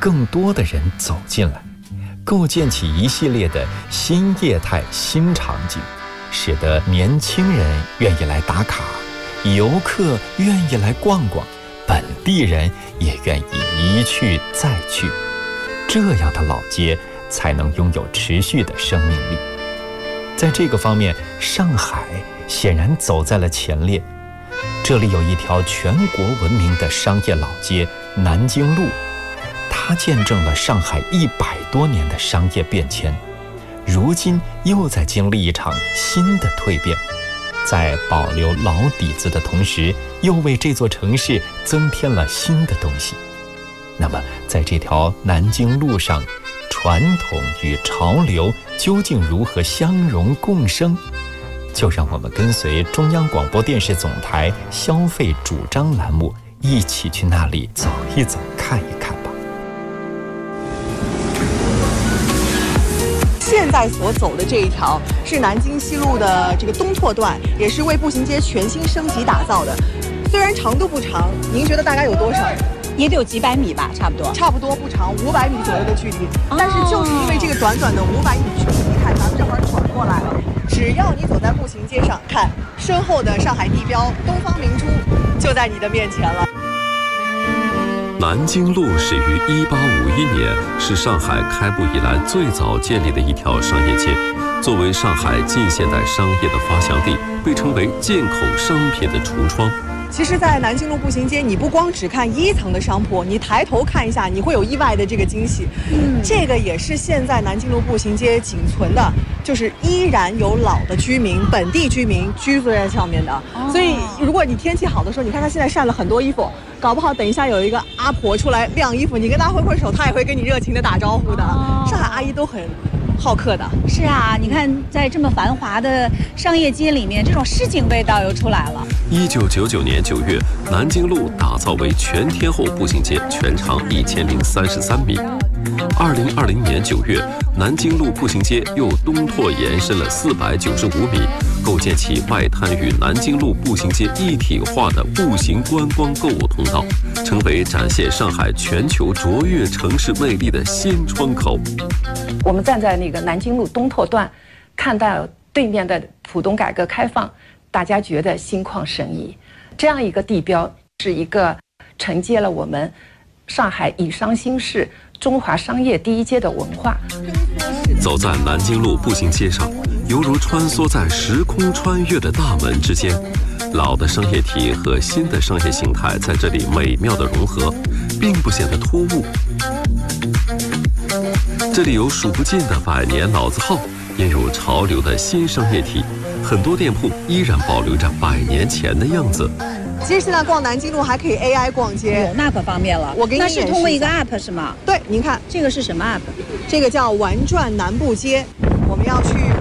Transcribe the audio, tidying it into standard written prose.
更多的人走进来，构建起一系列的新业态、新场景，使得年轻人愿意来打卡，游客愿意来逛逛，本地人也愿意一去再去。这样的老街才能拥有持续的生命力。在这个方面，上海显然走在了前列。这里有一条全国闻名的商业老街南京路，它见证了上海100多年的商业变迁，如今又在经历一场新的蜕变，在保留老底子的同时，又为这座城市增添了新的东西。那么在这条南京路上，传统与潮流究竟如何相融共生？就让我们跟随中央广播电视总台消费主张栏目，一起去那里走一走，看一看吧。 现在所走的这一条是南京西路的这个东拓段，也是为步行街全新升级打造的。虽然长度不长，您觉得大概有多少？ 也得有几百米吧，差不多。 差不多不长，500米左右的距离。但是就是因为这个短短的500米距离，你看咱们这会儿转过来了，只要你走在步行街上，看身后的上海地标东方明珠就在你的面前了。 南京路始于1851年，是上海开埠以来最早建立的一条商业街。作为上海近现代商业的发祥地，被称为进口商品的橱窗。 其实，在南京路步行街，你不光只看1层的商铺，你抬头看一下，你会有意外的这个惊喜。这个也是现在南京路步行街仅存的，就是依然有老的居民、本地居民居住在上面的。所以，如果你天气好的时候，你看它现在晒了很多衣服，搞不好等一下有一个阿婆出来晾衣服，你跟她挥挥手，她也会跟你热情的打招呼的。上海阿姨都很好客的。 是啊，你看在这么繁华的商业街里面，这种市井味道又出来了。 1999年9月，南京路打造为全天候步行街，全长1033米。2020年9月，南京路步行街又东拓延伸了495米，构建起外滩与南京路步行街一体化的步行观光购物通道，成为展现上海全球卓越城市魅力的新窗口。 我们站在那个南京路东拓段，看到对面的浦东改革开放，大家觉得心旷神怡。这样一个地标是一个承接了我们上海以商兴市、中华商业第一街的文化。 走在南京路步行街上，犹如穿梭在时空穿越的大门之间，老的商业体和新的商业形态在这里美妙的融合，并不显得突兀。这里有数不尽的百年老字号，也有潮流的新商业体，很多店铺依然保留着100年前的样子。 其实现在逛南京路还可以 AI 逛街， 那可方便了。 我给你那是通过一个 app 是吗？ 对，您看这个是什么 app？ 这个叫玩转南部街，我们要去